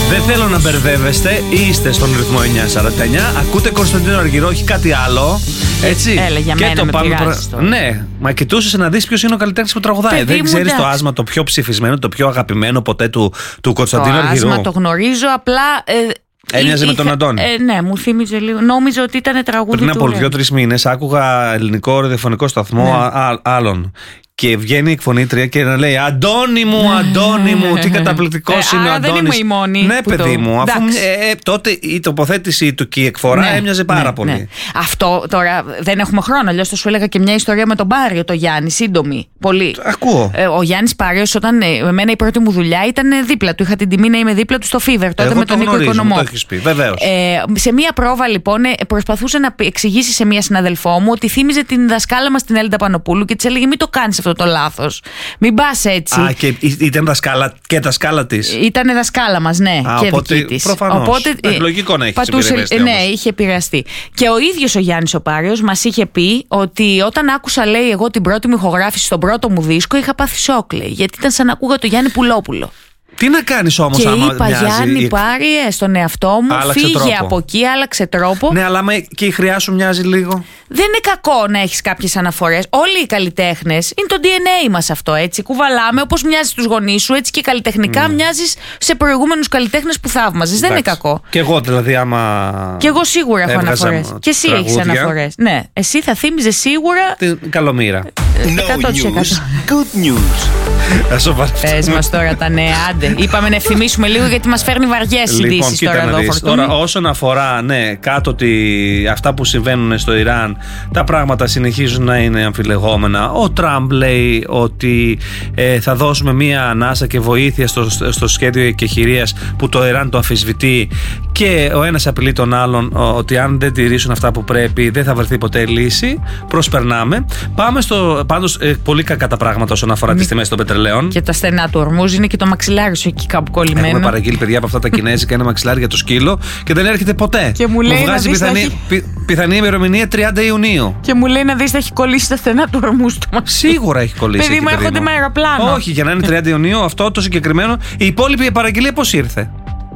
Δεν θέλω να μπερδεύεστε, είστε στον ρυθμό 949. Ακούτε Κωνσταντίνο Αργυρό, όχι κάτι άλλο. Έτσι. Έλα, για μένα με πειράζεις τώρα. Ναι, μα κοιτούσες να δεις ποιος είναι ο καλλιτέχνης που τραγουδάει. Δεν ξέρεις το άσμα, το πιο ψηφισμένο, το πιο αγαπημένο ποτέ του Κωνσταντίνου Αργυρού? Το άσμα το γνωρίζω, απλά. Έμοιαζε με τον Αντώνη. Ναι, μου θύμιζε λίγο. Νόμιζα ότι ήταν τραγούδι. Πριν από 2-3 μήνες άκουγα ελληνικό ραδιοφωνικό σταθμό άλλον. Και βγαίνει η εκφωνήτρια και να λέει Αντώνη μου, τι καταπληκτικός είναι ο Αντώνης. Δεν είμαι η μόνη. Ναι, παιδί μου, αφού τότε η τοποθέτηση του και η εκφορά έμοιαζε πάρα πολύ. Ναι. Αυτό τώρα δεν έχουμε χρόνο. Αλλιώς θα σου έλεγα και μια ιστορία με τον Πάριο, το Γιάννη, σύντομη. Πολύ. Ακούω. Ο Γιάννης Πάριος, όταν εμένα η πρώτη μου δουλειά ήταν δίπλα του. Είχα την τιμή να είμαι δίπλα του στο Φίβερ, τότε με τον Νίκο Οικονομόπουλο. Το έχεις πει, βεβαίως. Σε μια πρόβα λοιπόν προσπαθούσε να εξηγήσει σε μια συναδελφό μου ότι θύμιζε την δασκάλα μας την Έλληνα Πανοπούλου και της έλεγε μην το κάνεις αυτό το λάθος. Μην πας έτσι. Α, και ήταν δασκάλα και δασκάλα της. Ήταν δασκάλα μας, ναι. Και οπότε, δική της. Προφανώς. Λογικό να έχει επηρεαστεί. Ναι, είχε επηρεαστεί. Και ο ίδιος ο Γιάννης ο Πάριος μας είχε πει ότι όταν άκουσα, λέει, εγώ την πρώτη μου ηχογράφηση στον πρώτο μου δίσκο, είχα πάθει σόκ, λέει, γιατί ήταν σαν να ακούγα το Γιάννη Πουλόπουλο. Τι να κάνεις όμως και άμα είπα, Γιάννη, πάρε στον εαυτό μου, άλλαξε φύγε τρόπο. από εκεί, άλλαξε τρόπο. Ναι, αλλά και η χρειά σου μοιάζει λίγο. Δεν είναι κακό να έχεις κάποιες αναφορές. Όλοι οι καλλιτέχνες, είναι το DNA μας αυτό, έτσι. Κουβαλάμε, όπως μοιάζεις στους γονείς σου, έτσι και καλλιτεχνικά μοιάζεις σε προηγούμενους καλλιτέχνες που θαύμαζες. Δεν είναι κακό. Και εγώ δηλαδή, άμα. Και εγώ σίγουρα έχω αναφορές. Και εσύ έχεις αναφορές. Ναι, εσύ θα θύμιζες σίγουρα. Την καλομήρα. 100%. Good news. Πες μας τώρα τα νέα, άντε. Είπαμε να ευθυμίσουμε λίγο γιατί μας φέρνει βαριές ειδήσεις τώρα εδώ. Τώρα, όσον αφορά, ναι, κάτω ότι αυτά που συμβαίνουν στο Ιράν, τα πράγματα συνεχίζουν να είναι αμφιλεγόμενα. Ο Τραμπ λέει ότι θα δώσουμε μία ανάσα και βοήθεια στο σχέδιο εκεχηρίας που το Ιράν το αμφισβητεί, και ο ένας απειλεί τον άλλον ότι αν δεν τηρήσουν αυτά που πρέπει δεν θα βρεθεί ποτέ λύση. Προσπερνάμε. Πάμε πάντως πολύ κακά τα πράγματα όσον αφορά τις τιμές των πετρελαίων. Και τα στενά του Ορμούζ είναι και το μαξιλάρι σου εκεί κάπου κολλημένο. Έχουμε παραγγείλει, παιδιά, από αυτά τα κινέζικα ένα μαξιλάρι για το σκύλο και δεν έρχεται ποτέ. Και μου λέει βγάζει πιθανή ημερομηνία 30 Ιουνίου. Και μου λέει να δεις, θα έχει κολλήσει τα στενά του Ορμούζ το μαξιλάρι. Σίγουρα έχει κολλήσει. Παιδί μου, έρχονται με αεροπλάνο. Όχι, για να είναι 30 Ιουνίου αυτό το συγκεκριμένο. Η υπόλοιπη παραγγελία πώς ήρθε?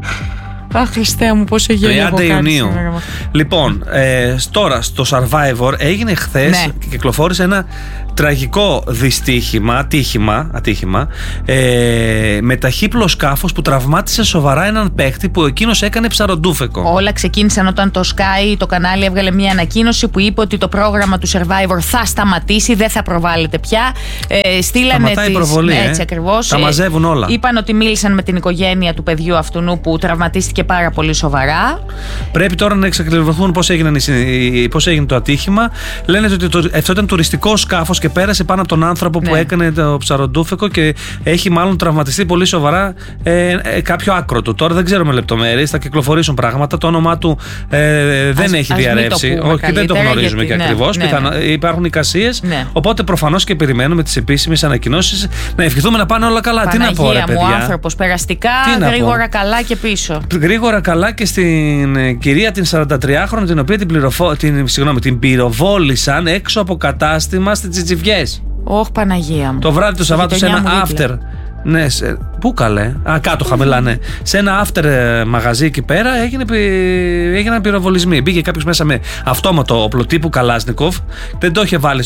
Αχ, Χριστέ μου, πόσο γέλιο έχω 30 κάνει Ιουνίου. σήμερα. Λοιπόν, τώρα στο Survivor έγινε χθες και κυκλοφόρησε ένα τραγικό ατύχημα με ταχύπλο σκάφος που τραυμάτισε σοβαρά έναν παίχτη που εκείνος έκανε ψαροντούφεκο. Όλα ξεκίνησαν όταν το Sky, το κανάλι, έβγαλε μια ανακοίνωση που είπε ότι το πρόγραμμα του Survivor θα σταματήσει, δεν θα προβάλλεται πια. Σταματάει η προβολή. Έτσι ακριβώς. Τα μαζεύουν όλα. Είπαν ότι μίλησαν με την οικογένεια του παιδιού αυτού που τραυματίστηκε πάρα πολύ σοβαρά. Πρέπει τώρα να εξακριβωθούν πώς έγινε το ατύχημα. Λένε ότι αυτό ήταν τουριστικό σκάφος και πέρασε πάνω από τον άνθρωπο που έκανε το ψαροντούφεκο και έχει μάλλον τραυματιστεί πολύ σοβαρά κάποιο άκρο του. Τώρα δεν ξέρουμε λεπτομέρειες, θα κυκλοφορήσουν πράγματα. Το όνομά του δεν έχει διαρρεύσει. Όχι, δεν το γνωρίζουμε και ακριβώς. Υπάρχουν εικασίες. Οπότε προφανώς και περιμένουμε τις επίσημες ανακοινώσεις. Να ευχηθούμε να πάνε όλα καλά. Παναγία, τι να πω, ρε παιδιά. Ο άνθρωπος περαστικά, γρήγορα καλά και πίσω. Γρήγορα καλά και στην κυρία την 43χρονη, την οποία την πυροβόλησαν έξω από κατάστημα στις Τσιτσιφιές. Όχ, Παναγία μου. Το βράδυ του Σαββάτου σε ένα after. Ναι, πού καλέ? Κάτω χαμηλά, ναι. Σε ένα after μαγαζί εκεί πέρα έγιναν πυροβολισμοί. Μπήκε κάποιος μέσα με αυτόματο όπλο τύπου Καλάσνικοφ. Δεν το είχε βάλει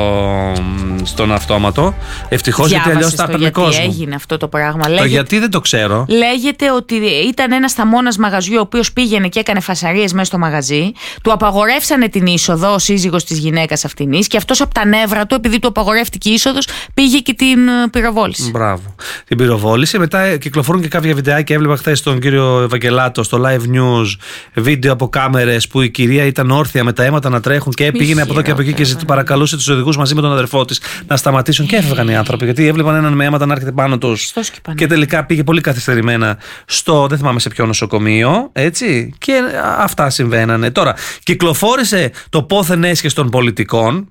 στον αυτόματο. Ευτυχώς, γιατί αλλιώς θα έπαιρνε κόσμο. Γιατί έγινε αυτό το πράγμα? Γιατί δεν το ξέρω. Λέγεται ότι ήταν ένας θαμώνας μαγαζιού ο οποίος πήγαινε και έκανε φασαρίες μέσα στο μαγαζί. Του απαγορεύσανε την είσοδο, ο σύζυγος της γυναίκας αυτινής, και αυτός από τα νεύρα του, επειδή του απαγορεύτηκε η είσοδος, πήγε και την πυροβόλησε. Μπράβο. Την πυροβόλησε. Μετά κυκλοφορούν και κάποια βιντεάκια. Έβλεπα χθες τον κύριο Ευαγγελάτο στο Live News βίντεο από κάμερες που η κυρία ήταν όρθια με τα αίματα να τρέχουν και πήγαινε από εδώ και από εκεί και παρακαλούσε τους οδηγούς μαζί με τον αδερφό της να σταματήσουν, και έφευγαν οι άνθρωποι γιατί έβλεπαν έναν με αίματα να έρχεται πάνω τους. Και τελικά πήγε πολύ καθυστερημένα δεν θυμάμαι σε ποιο νοσοκομείο. Έτσι. Και αυτά συμβαίνανε. Τώρα, κυκλοφόρησε το πόθεν έσχες των πολιτικών.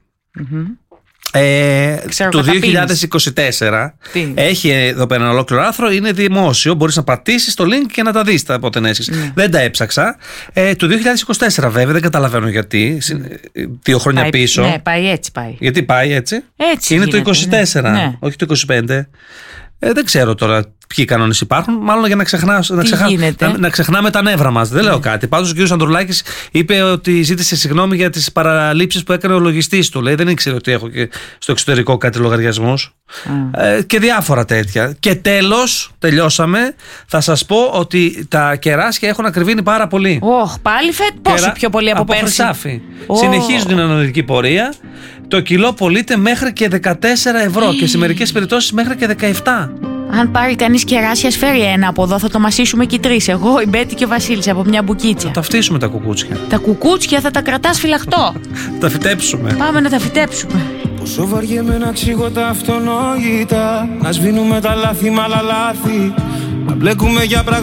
Το 2024 έχει εδώ πέρα ένα ολόκληρο άρθρο, είναι δημόσιο, μπορείς να πατήσεις το link και να τα δεις τα pothenέσεις. Δεν τα έψαξα. Το 2024 βέβαια, δεν καταλαβαίνω γιατί, 2 χρόνια πίσω. Ναι, πάει έτσι. Γιατί πάει έτσι? Έτσι είναι γίνεται, το 24, όχι το 25. Δεν ξέρω τώρα ποιοι κανόνες υπάρχουν, μάλλον για να ξεχνάμε τα νεύρα μας. Δεν λέω κάτι. Πάντως ο κ. Ανδρουλάκης είπε ότι ζήτησε συγγνώμη για τις παραλήψεις που έκανε ο λογιστής του. Λέει, δεν ήξερε ότι έχω και στο εξωτερικό κάτι λογαριασμούς. Και διάφορα τέτοια. Και τέλος, τελειώσαμε. Θα σας πω ότι τα κεράσια έχουν ακριβήνει πάρα πολύ. Πάλι πόσο πιο πολύ από πέρσι? Χρυσάφι. Συνεχίζουν την ανωδική πορεία. Το κιλό πωλείται μέχρι και 14 ευρώ και σε μερικές περιπτώσεις μέχρι και 17. Αν πάρει κανείς κεράσια, φέρει ένα από εδώ, θα το μασίσουμε και οι τρεις. Εγώ, η Μπέτη και ο Βασίλης από μια μπουκίτσια. Θα τα φτύσουμε τα κουκούτσια. Τα κουκούτσια θα τα κρατάς φυλαχτό. Τα φυτέψουμε. Πάμε να τα φυτέψουμε. Πόσο βαριέμαι να ξύγω τα αυτονόητα, να σβήνουμε τα λάθη μ' άλλα λάθη, να μπλέκουμε για πράγματα.